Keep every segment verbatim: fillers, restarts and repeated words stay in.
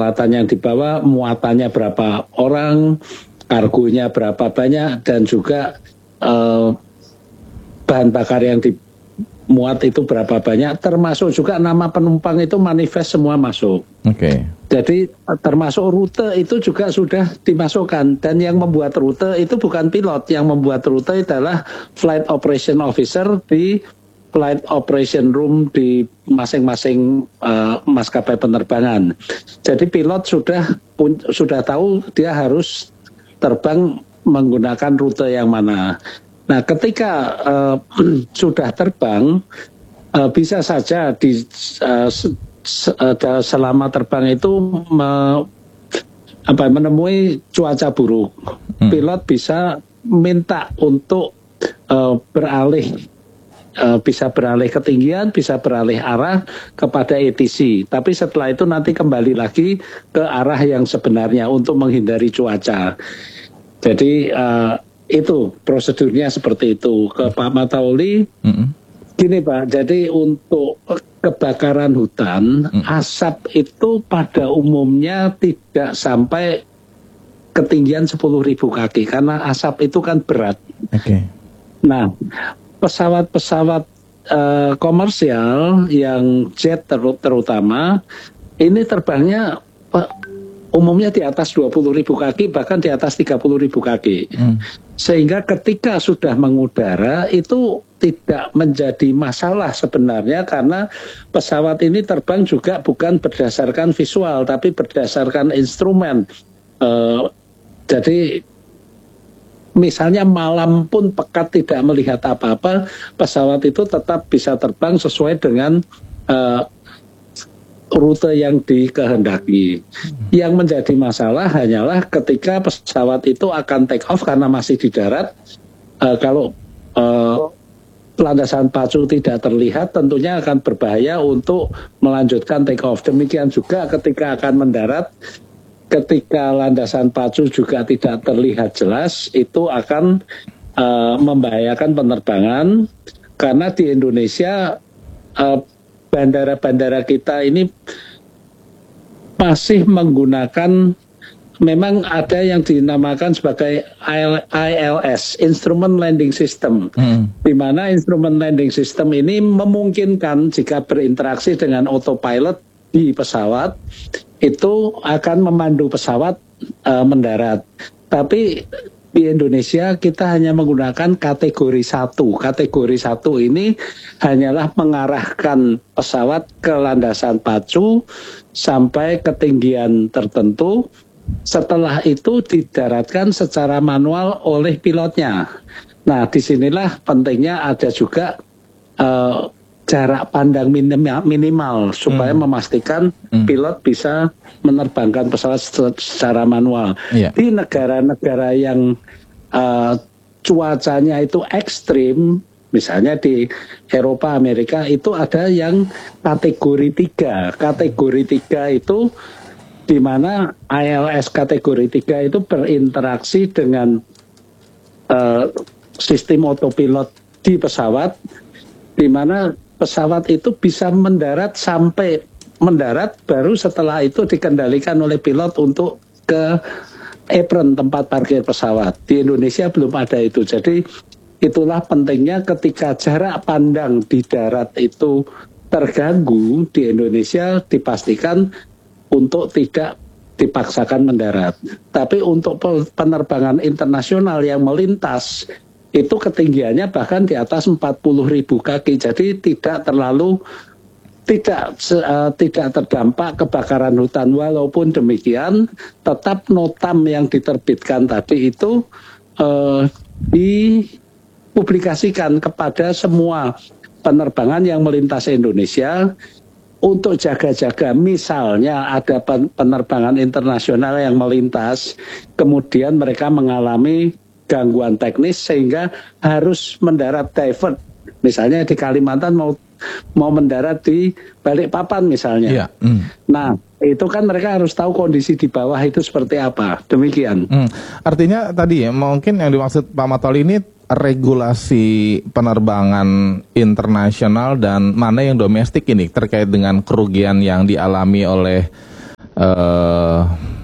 peralatan yang dibawa, muatannya berapa orang, kargonya berapa banyak, dan juga uh, bahan bakar yang dimuat itu berapa banyak, termasuk juga nama penumpang itu manifest semua masuk. Oke. Okay. Jadi termasuk rute itu juga sudah dimasukkan, dan yang membuat rute itu bukan pilot, yang membuat rute adalah flight operation officer di flight operation room di masing-masing uh, maskapai penerbangan. Jadi pilot sudah sudah tahu dia harus terbang menggunakan rute yang mana. Nah, ketika uh, sudah terbang, uh, bisa saja di uh, selama terbang itu me, apa, menemui cuaca buruk. Hmm. Pilot bisa minta untuk uh, beralih, uh, bisa beralih ketinggian, bisa beralih arah kepada A T C. Tapi setelah itu nanti kembali lagi ke arah yang sebenarnya untuk menghindari cuaca. Jadi uh, itu prosedurnya seperti itu. Ke Pak Matauli, hmm. gini Pak, jadi untuk kebakaran hutan, hmm. asap itu pada umumnya tidak sampai ketinggian sepuluh ribu kaki, karena asap itu kan berat. Okay. Nah, pesawat-pesawat uh, komersial yang jet ter- terutama, ini terbangnya uh, umumnya di atas dua puluh ribu kaki, bahkan di atas tiga puluh ribu kaki. Hmm. Sehingga ketika sudah mengudara itu tidak menjadi masalah sebenarnya, karena pesawat ini terbang juga bukan berdasarkan visual, tapi berdasarkan instrumen. Uh, jadi misalnya malam pun pekat tidak melihat apa-apa, pesawat itu tetap bisa terbang sesuai dengan uh, rute yang dikehendaki. Yang menjadi masalah hanyalah ketika pesawat itu akan take off karena masih di darat. Uh, kalau uh, landasan pacu tidak terlihat, tentunya akan berbahaya untuk melanjutkan take off. Demikian juga ketika akan mendarat, ketika landasan pacu juga tidak terlihat jelas, itu akan uh, membahayakan penerbangan. Karena di Indonesia uh, bandara-bandara kita ini masih menggunakan, memang ada yang dinamakan sebagai I L S, Instrument Landing System, hmm. di mana Instrument Landing System ini memungkinkan jika berinteraksi dengan autopilot di pesawat, itu akan memandu pesawat uh, mendarat. Tapi di Indonesia kita hanya menggunakan kategori satu. Kategori satu ini hanyalah mengarahkan pesawat ke landasan pacu sampai ketinggian tertentu. Setelah itu didaratkan secara manual oleh pilotnya. Nah, disinilah pentingnya ada juga uh, jarak pandang minimal, minimal supaya hmm. memastikan hmm. pilot bisa menerbangkan pesawat secara manual. Yeah. Di negara-negara yang uh, cuacanya itu ekstrim, misalnya di Eropa, Amerika, itu ada yang kategori tiga. Kategori tiga itu di mana I L S kategori tiga itu berinteraksi dengan uh, sistem autopilot di pesawat, di mana pesawat itu bisa mendarat sampai mendarat, baru setelah itu dikendalikan oleh pilot untuk ke apron, tempat parkir pesawat. Di Indonesia belum ada itu. Jadi itulah pentingnya ketika jarak pandang di darat itu terganggu, di Indonesia dipastikan untuk tidak dipaksakan mendarat. Tapi untuk penerbangan internasional yang melintas, itu ketinggiannya bahkan di atas empat puluh ribu kaki, jadi tidak terlalu tidak uh, tidak terdampak kebakaran hutan. Walaupun demikian, tetap notam yang diterbitkan tadi itu uh, dipublikasikan kepada semua penerbangan yang melintas Indonesia untuk jaga-jaga. Misalnya ada penerbangan internasional yang melintas, kemudian mereka mengalami gangguan teknis sehingga harus mendarat divert, misalnya di Kalimantan mau mau mendarat di Balikpapan misalnya. Yeah. Mm. Nah, itu kan mereka harus tahu kondisi di bawah itu seperti apa. Demikian. Mm. Artinya tadi ya, mungkin yang dimaksud Pak Matauli ini regulasi penerbangan internasional dan mana yang domestik ini terkait dengan kerugian yang dialami oleh uh,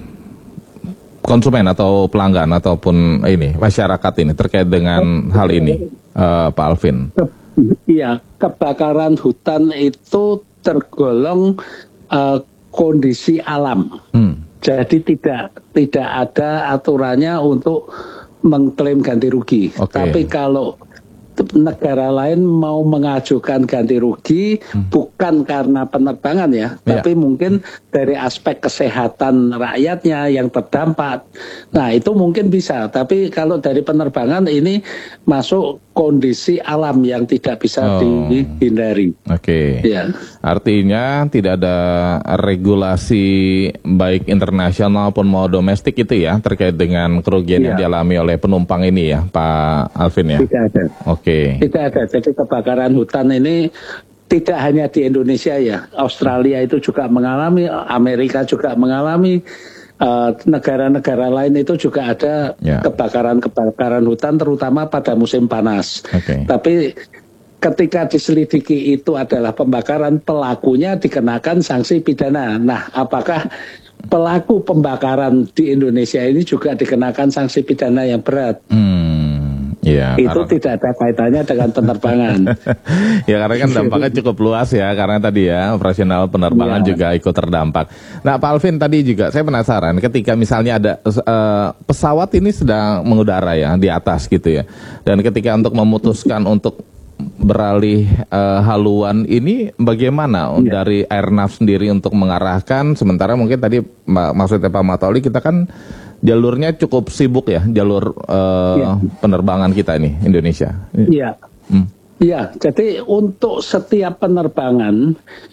konsumen atau pelanggan ataupun ini masyarakat ini terkait dengan hal ini, uh, Pak Alvin? Iya, kebakaran hutan itu tergolong uh, kondisi alam. Hmm. Jadi tidak tidak ada aturannya untuk mengklaim ganti rugi. Okay. Tapi kalau negara lain mau mengajukan ganti rugi hmm. bukan karena penerbangan ya, yeah. tapi mungkin dari aspek kesehatan rakyatnya yang terdampak. Nah, itu mungkin bisa, tapi kalau dari penerbangan ini masuk kondisi alam yang tidak bisa oh. dihindari. Oke. Okay. Ya. Artinya tidak ada regulasi baik internasional maupun mau domestik itu ya terkait dengan kerugian yeah. yang dialami oleh penumpang ini ya, Pak Alvin ya. Tidak ada. Oke. Okay. Tidak ada. Jadi kebakaran hutan ini tidak hanya di Indonesia ya. Australia itu juga mengalami, Amerika juga mengalami, uh, negara-negara lain itu juga ada yeah. kebakaran-kebakaran hutan terutama pada musim panas. Okay. Tapi ketika diselidiki itu adalah pembakaran, pelakunya dikenakan sanksi pidana. Nah, apakah pelaku pembakaran di Indonesia ini juga dikenakan sanksi pidana yang berat? Hmm. Ya, itu karena... tidak ada kaitannya dengan penerbangan. Ya karena kan dampaknya cukup luas ya, karena tadi ya operasional penerbangan ya. juga ikut terdampak. Nah Pak Alvin tadi juga saya penasaran ketika misalnya ada uh, pesawat ini sedang mengudara ya di atas gitu ya, dan ketika untuk memutuskan untuk beralih uh, haluan ini bagaimana ya. dari Airnav sendiri untuk mengarahkan, sementara mungkin tadi maksudnya Pak Matoli kita kan jalurnya cukup sibuk ya, jalur uh, ya. penerbangan kita ini Indonesia. Iya, hmm. iya. Jadi untuk setiap penerbangan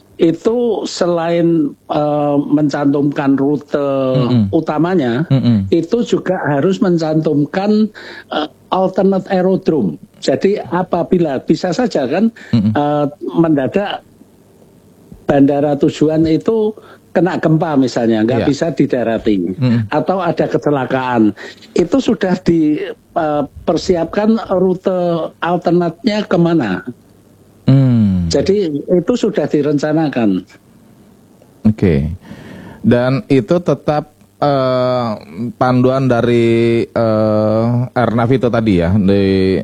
itu selain uh, mencantumkan rute mm-mm. utamanya, mm-mm. itu juga harus mencantumkan uh, alternate aerodrome. Jadi apabila bisa saja kan uh, mendadak bandara tujuan itu kena gempa misalnya, nggak yeah. bisa didarati, hmm. atau ada kecelakaan, itu sudah dipersiapkan uh, rute alternatnya kemana. Hmm. Jadi itu sudah direncanakan. Oke, okay. Dan itu tetap uh, panduan dari uh, Airnav itu tadi ya, di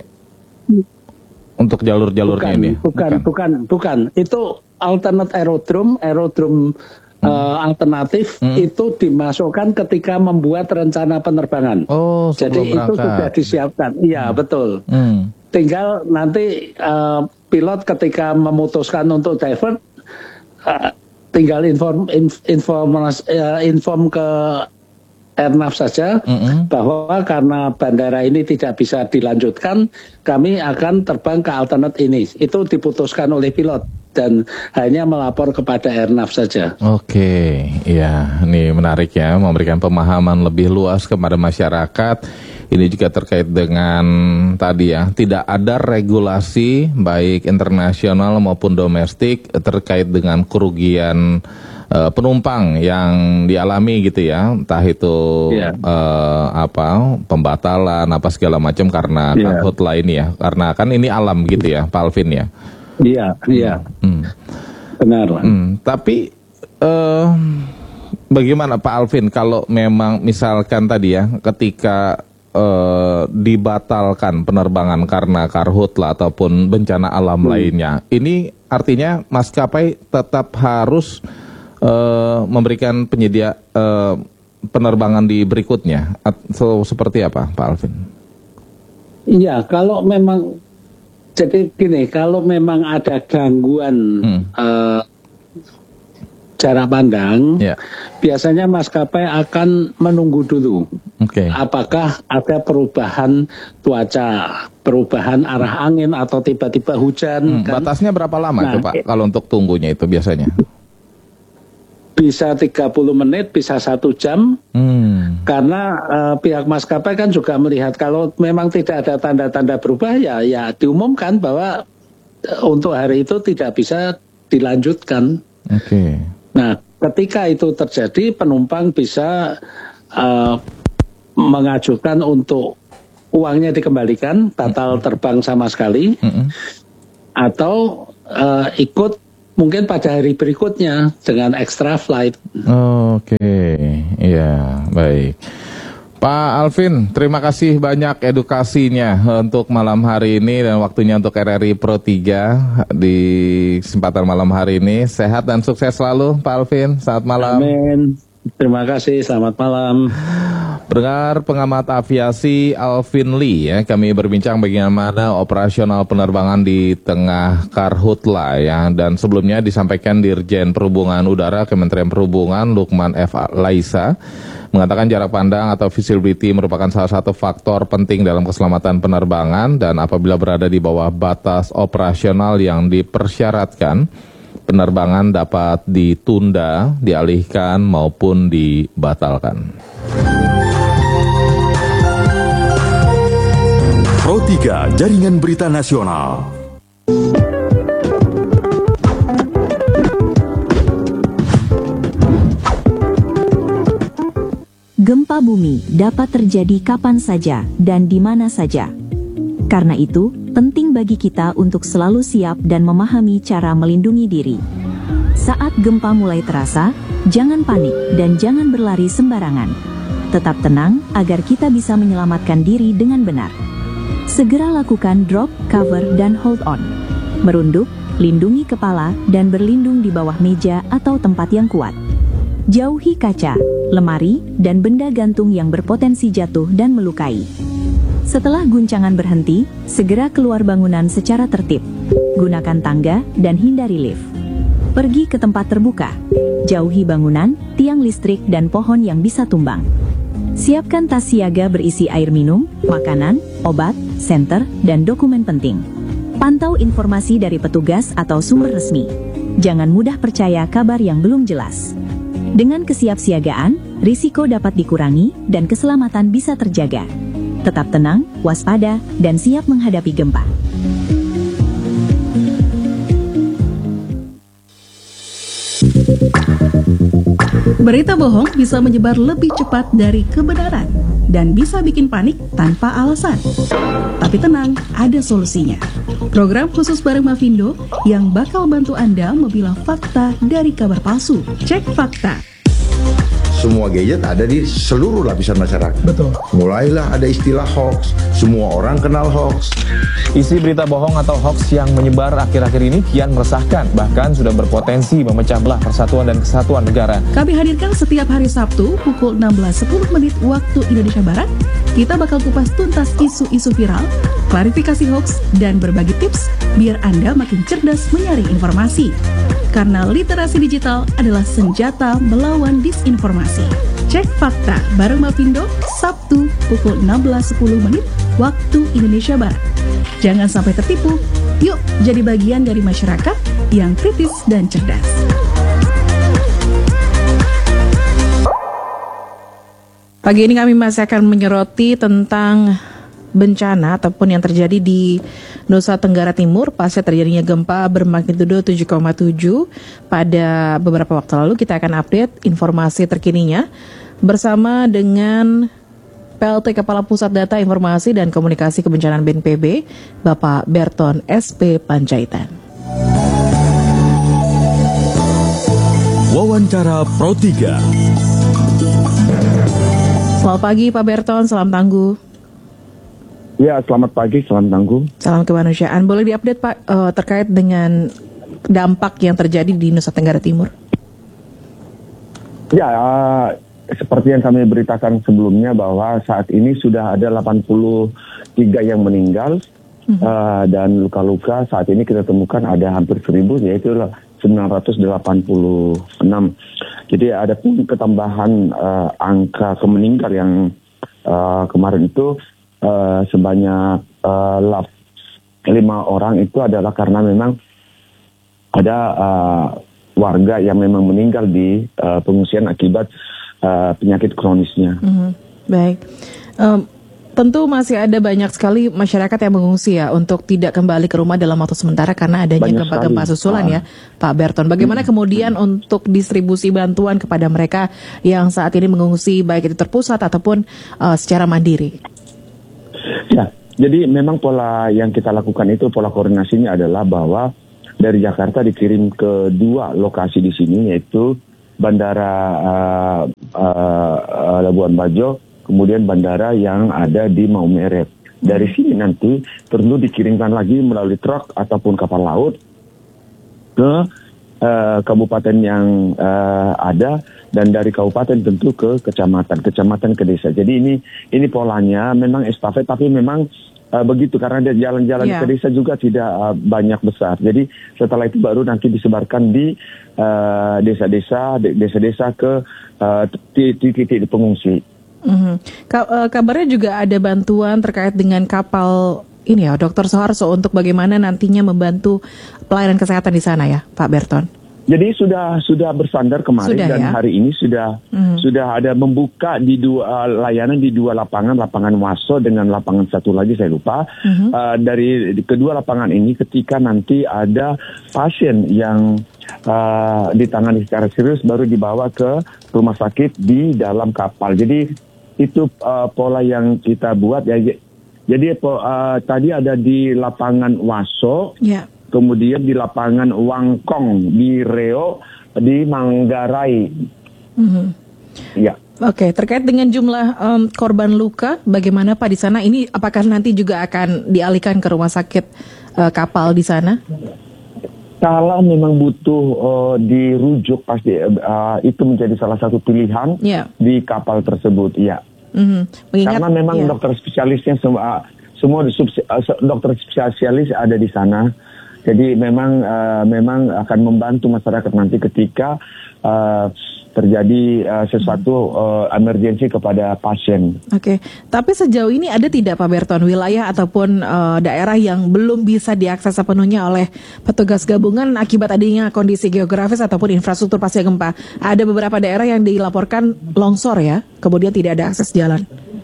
untuk jalur-jalurnya bukan, ini. Bukan, bukan, bukan, bukan. Itu alternate aerodrome, aerodrome Hmm. Uh, alternatif hmm. itu dimasukkan ketika membuat rencana penerbangan. Oh, jadi itu berangkat. sudah disiapkan. Iya, hmm. betul. Hmm. Tinggal nanti uh, pilot ketika memutuskan untuk divert, uh, tinggal inform inf, inform uh, inform ke Airnav saja mm-hmm. bahwa karena bandara ini tidak bisa dilanjutkan, kami akan terbang ke alternate ini. Itu diputuskan oleh pilot dan hanya melapor kepada Airnav saja. Oke, ya, ini menarik ya, memberikan pemahaman lebih luas kepada masyarakat. Ini juga terkait dengan tadi ya, tidak ada regulasi baik internasional maupun domestik terkait dengan kerugian Uh, penumpang yang dialami gitu ya, entah itu yeah. uh, apa pembatalan apa segala macam karena yeah. karhut lain ya, karena kan ini alam gitu ya, Pak Alvin ya. Iya, yeah, iya, yeah. hmm. benar. Hmm. Tapi uh, bagaimana Pak Alvin kalau memang misalkan tadi ya, ketika uh, dibatalkan penerbangan karena karhut lah ataupun bencana alam hmm. lainnya, ini artinya maskapai tetap harus Uh, memberikan penyedia uh, penerbangan di berikutnya atau seperti apa Pak Alvin? Iya, kalau memang jadi gini, kalau memang ada gangguan hmm. uh, jarak pandang, yeah. biasanya maskapai akan menunggu dulu. Okay. Apakah ada perubahan cuaca, perubahan arah angin atau tiba-tiba hujan? Hmm. Kan? Batasnya berapa lama nah, itu Pak? Kalau untuk tunggunya itu biasanya? Bisa tiga puluh menit, bisa satu jam, hmm. karena uh, pihak maskapai kan juga melihat kalau memang tidak ada tanda-tanda berubah ya, ya diumumkan bahwa uh, untuk hari itu tidak bisa dilanjutkan. Okay. Nah, ketika itu terjadi, penumpang bisa uh, mengajukan untuk uangnya dikembalikan, batal terbang sama sekali, mm-hmm. atau uh, ikut mungkin pada hari berikutnya dengan extra flight. Oke, iya, baik. Pak Alvin, terima kasih banyak edukasinya untuk malam hari ini dan waktunya untuk R R I Pro tiga di kesempatan malam hari ini. Sehat dan sukses selalu, Pak Alvin. Selamat malam. Amin. Terima kasih, selamat malam. Pendengar pengamat aviasi Alvin Lee, ya, kami berbincang bagaimana operasional penerbangan di tengah karhutla, ya, dan sebelumnya disampaikan Dirjen Perhubungan Udara Kementerian Perhubungan Lukman F. Laisa mengatakan jarak pandang atau visibility merupakan salah satu faktor penting dalam keselamatan penerbangan dan apabila berada di bawah batas operasional yang dipersyaratkan, penerbangan dapat ditunda, dialihkan maupun dibatalkan. Pro tiga Jaringan Berita Nasional. Gempa bumi dapat terjadi kapan saja dan di mana saja. Karena itu, penting bagi kita untuk selalu siap dan memahami cara melindungi diri. Saat gempa mulai terasa, jangan panik dan jangan berlari sembarangan. Tetap tenang agar kita bisa menyelamatkan diri dengan benar. Segera lakukan drop, cover, dan hold on. Merunduk, lindungi kepala, dan berlindung di bawah meja atau tempat yang kuat. Jauhi kaca, lemari, dan benda gantung yang berpotensi jatuh dan melukai. Setelah guncangan berhenti, segera keluar bangunan secara tertib. Gunakan tangga dan hindari lift. Pergi ke tempat terbuka. Jauhi bangunan, tiang listrik, dan pohon yang bisa tumbang. Siapkan tas siaga berisi air minum, makanan, obat, senter, dan dokumen penting. Pantau informasi dari petugas atau sumber resmi. Jangan mudah percaya kabar yang belum jelas. Dengan kesiapsiagaan, risiko dapat dikurangi dan keselamatan bisa terjaga. Tetap tenang, waspada, dan siap menghadapi gempa. Berita bohong bisa menyebar lebih cepat dari kebenaran dan bisa bikin panik tanpa alasan. Tapi tenang, ada solusinya. Program khusus bareng Mavindo yang bakal bantu Anda memilah fakta dari kabar palsu. Cek fakta. Semua gadget ada di seluruh lapisan masyarakat. Betul. Mulailah ada istilah hoax. Semua orang kenal hoax. Isi berita bohong atau hoax yang menyebar akhir-akhir ini kian meresahkan, bahkan sudah berpotensi memecah belah persatuan dan kesatuan negara. Kami hadirkan setiap hari Sabtu pukul enam belas sepuluh menit waktu Indonesia Barat. Kita bakal kupas tuntas isu-isu viral, klarifikasi hoax, dan berbagi tips biar Anda makin cerdas menyaring informasi. Karena literasi digital adalah senjata melawan disinformasi. Cek fakta bareng Mavindo, Sabtu pukul enam belas sepuluh menit waktu Indonesia Barat. Jangan sampai tertipu, yuk jadi bagian dari masyarakat yang kritis dan cerdas. Pagi ini kami masih akan menyoroti tentang bencana ataupun yang terjadi di Nusa Tenggara Timur pasca terjadinya gempa bermagnitudo tujuh koma tujuh pada beberapa waktu lalu. Kita akan update informasi terkininya bersama dengan P L T Kepala Pusat Data Informasi dan Komunikasi Kebencanaan B N P B, Bapak Berton S P Panjaitan. Wawancara Pro tiga. Selamat pagi Pak Berton, salam tangguh. Ya, selamat pagi, salam tangguh. Salam kemanusiaan. Boleh diupdate Pak uh, terkait dengan dampak yang terjadi di Nusa Tenggara Timur? Ya, uh, seperti yang kami beritakan sebelumnya bahwa saat ini sudah ada delapan puluh tiga yang meninggal hmm. uh, dan luka-luka saat ini kita temukan ada hampir seribu, yaitu sembilan ratus delapan puluh enam. Jadi ada pun ketambahan uh, angka kemeninggal yang uh, kemarin itu uh, sebanyak uh, lima orang itu adalah karena memang ada uh, warga yang memang meninggal di uh, pengungsian akibat uh, penyakit kronisnya. Mm-hmm. Baik. Um, Tentu masih ada banyak sekali masyarakat yang mengungsi ya untuk tidak kembali ke rumah dalam waktu sementara karena adanya gempa-gempa susulan ah. ya Pak Berton. Bagaimana hmm. kemudian hmm. untuk distribusi bantuan kepada mereka yang saat ini mengungsi baik itu terpusat ataupun uh, secara mandiri? Ya, jadi memang pola yang kita lakukan itu pola koordinasinya adalah bahwa dari Jakarta dikirim ke dua lokasi di sini, yaitu Bandara uh, uh, uh, Labuan Bajo, kemudian bandara yang ada di Maumere. Dari sini nanti perlu dikirimkan lagi melalui truk ataupun kapal laut ke uh, kabupaten yang uh, ada, dan dari kabupaten tentu ke kecamatan, kecamatan ke desa. Jadi ini ini polanya memang estafet, tapi memang uh, begitu karena dia jalan-jalan yeah. ke desa juga tidak uh, banyak besar. Jadi setelah itu baru nanti disebarkan di uh, desa-desa, desa-desa ke uh, titik-titik pengungsi. Mm-hmm. Kabarnya juga ada bantuan terkait dengan kapal ini ya, Dokter Soeharto, untuk bagaimana nantinya membantu pelayanan kesehatan di sana ya, Pak Berton. Jadi sudah sudah bersandar kemarin sudah, dan ya? hari ini sudah mm-hmm. sudah ada membuka di dua layanan di dua lapangan, lapangan Waso dengan lapangan satu lagi saya lupa. Mm-hmm. Uh, dari kedua lapangan ini ketika nanti ada pasien yang uh, ditangani secara serius baru dibawa ke rumah sakit di dalam kapal. Jadi itu uh, pola yang kita buat ya. Jadi uh, tadi ada di lapangan Waso, yeah. kemudian di lapangan Wangkong, di Reo, di Manggarai. Mm-hmm. Ya. Oke, terkait dengan jumlah um, korban luka, bagaimana Pak di sana? Ini apakah nanti juga akan dialihkan ke rumah sakit uh, kapal di sana? Kalau memang butuh uh, dirujuk, pasti uh, itu menjadi salah satu pilihan yeah. di kapal tersebut, ya. Mm-hmm. Mengingat, karena memang yeah. dokter spesialisnya semua semua dokter spesialis ada di sana. Jadi memang uh, memang akan membantu masyarakat nanti ketika uh, terjadi uh, sesuatu uh, emergensi kepada pasien. Oke, tapi sejauh ini ada tidak Pak Berton wilayah ataupun uh, daerah yang belum bisa diakses sepenuhnya oleh petugas gabungan akibat adanya kondisi geografis ataupun infrastruktur pasca gempa? Ada beberapa daerah yang dilaporkan longsor ya, kemudian tidak ada akses jalan.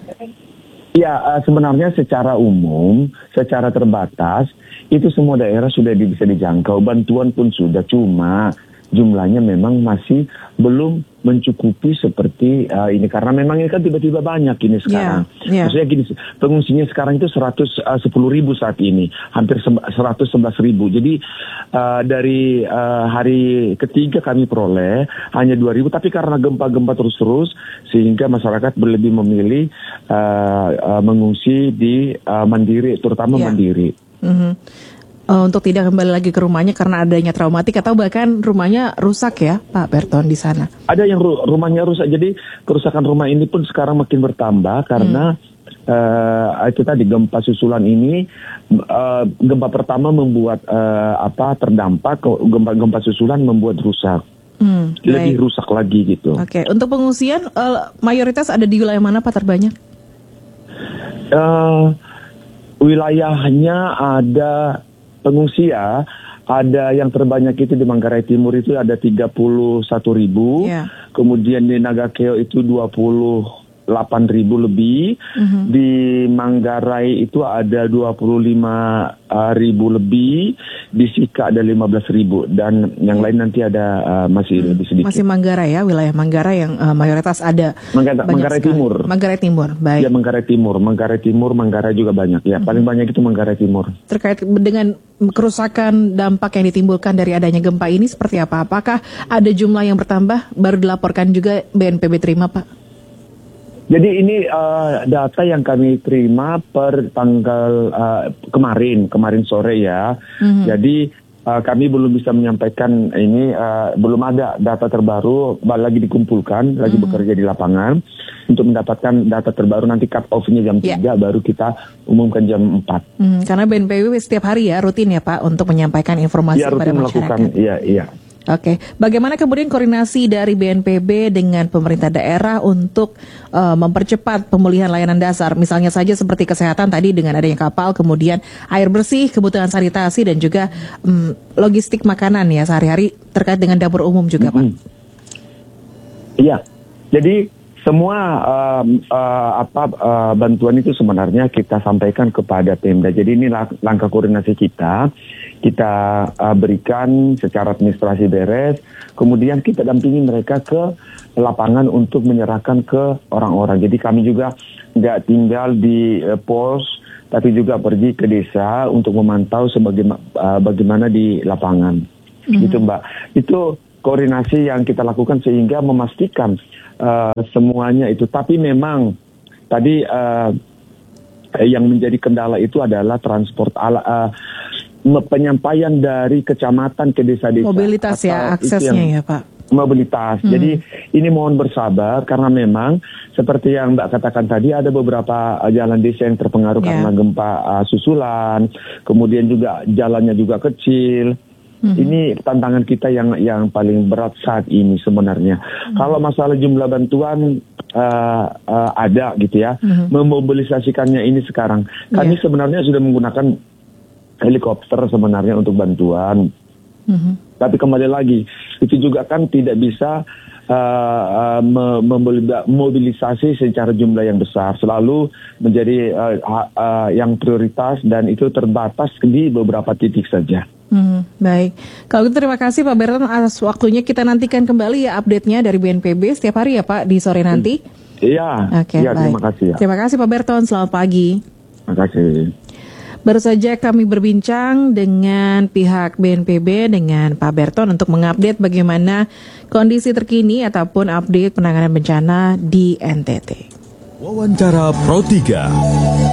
Ya, uh, sebenarnya secara umum, secara terbatas, itu semua daerah sudah di, bisa dijangkau, bantuan pun sudah, cuma jumlahnya memang masih belum mencukupi seperti uh, ini, karena memang ini kan tiba-tiba banyak ini sekarang. Yeah, yeah. Maksudnya gini, pengungsinya sekarang itu seratus sepuluh ribu saat ini, hampir seratus sebelas ribu. Jadi uh, dari uh, hari ketiga kami peroleh hanya dua ribu, tapi karena gempa-gempa terus-terus sehingga masyarakat lebih memilih uh, uh, mengungsi di uh, Mandiri, terutama yeah. Mandiri. Mm-hmm. Uh, untuk tidak kembali lagi ke rumahnya karena adanya traumatik atau bahkan rumahnya rusak ya Pak Berton di sana. Ada yang ru- rumahnya rusak, jadi kerusakan rumah ini pun sekarang makin bertambah karena hmm. uh, itu tadi gempa susulan ini, uh, gempa pertama membuat uh, apa terdampak, gempa-gempa susulan membuat rusak. Hmm, lebih baik. Rusak lagi gitu. Oke, okay. Untuk pengungsian uh, mayoritas ada di wilayah mana Pak terbanyak? Uh, wilayahnya ada pengungsi ya, ada yang terbanyak itu di Manggarai Timur itu ada tiga puluh satu ribu, yeah. Kemudian di Nagakeo itu dua puluh delapan ribu lebih, mm-hmm. Di Manggarai itu ada dua puluh lima ribu lebih, di Sika ada lima belas ribu, dan yang lain nanti ada uh, masih hmm. lebih sedikit. Masih Manggarai ya, wilayah Manggarai yang uh, mayoritas ada. Manggarai, Manggarai Timur. Manggarai Timur, baik. Ya Manggarai Timur, Manggarai Timur, Manggarai juga banyak. Ya hmm. paling banyak itu Manggarai Timur. Terkait dengan kerusakan dampak yang ditimbulkan dari adanya gempa ini seperti apa? Apakah ada jumlah yang bertambah baru dilaporkan juga B N P B terima Pak? Jadi ini uh, data yang kami terima per tanggal uh, kemarin, kemarin sore ya. Mm-hmm. Jadi uh, kami belum bisa menyampaikan ini, uh, belum ada data terbaru, lagi dikumpulkan, mm-hmm. lagi bekerja di lapangan. Untuk mendapatkan data terbaru nanti cut off-nya jam yeah. tiga, baru kita umumkan jam empat. Mm, karena B N P B setiap hari ya, rutin ya Pak, untuk menyampaikan informasi ya, kepada masyarakat. Melakukan, iya, iya. Oke, bagaimana kemudian koordinasi dari B N P B dengan pemerintah daerah untuk uh, mempercepat pemulihan layanan dasar, misalnya saja seperti kesehatan tadi dengan adanya kapal, kemudian air bersih, kebutuhan sanitasi dan juga um, logistik makanan ya sehari-hari terkait dengan dapur umum juga mm-hmm. Pak. Iya, jadi semua uh, uh, apa uh, bantuan itu sebenarnya kita sampaikan kepada Pemda. Jadi ini lang- langkah koordinasi kita. Kita uh, berikan secara administrasi beres, kemudian kita dampingi mereka ke lapangan untuk menyerahkan ke orang-orang. Jadi kami juga nggak tinggal di uh, pos, tapi juga pergi ke desa untuk memantau sebagaimana uh, bagaimana di lapangan. Mm-hmm. Gitu Mbak. Itu koordinasi yang kita lakukan sehingga memastikan uh, semuanya itu. Tapi memang tadi uh, yang menjadi kendala itu adalah transport ala uh, penyampaian dari kecamatan ke desa-desa. Mobilitas ya, aksesnya ya Pak. Mobilitas. Hmm. Jadi ini mohon bersabar karena memang seperti yang Mbak katakan tadi ada beberapa jalan desa yang terpengaruh yeah. karena gempa uh, susulan, kemudian juga jalannya juga kecil. Hmm. Ini tantangan kita yang yang paling berat saat ini sebenarnya. Hmm. Kalau masalah jumlah bantuan uh, uh, ada gitu ya, hmm. memobilisasikannya ini sekarang. Kami yeah. sebenarnya sudah menggunakan helikopter sebenarnya untuk bantuan. Mm-hmm. Tapi kembali lagi, itu juga kan tidak bisa uh, uh, memobilisasi secara jumlah yang besar. Selalu menjadi uh, uh, yang prioritas dan itu terbatas di beberapa titik saja. Hmm, baik, kalau gitu terima kasih Pak Berton atas waktunya. Kita nantikan kembali ya update-nya dari B N P B setiap hari ya Pak di sore nanti. Iya, okay, ya, terima kasih ya. Terima kasih Pak Berton, selamat pagi. Terima kasih. Baru saja kami berbincang dengan pihak B N P B dengan Pak Berton untuk mengupdate bagaimana kondisi terkini ataupun update penanganan bencana di N T T. Wawancara Pro tiga.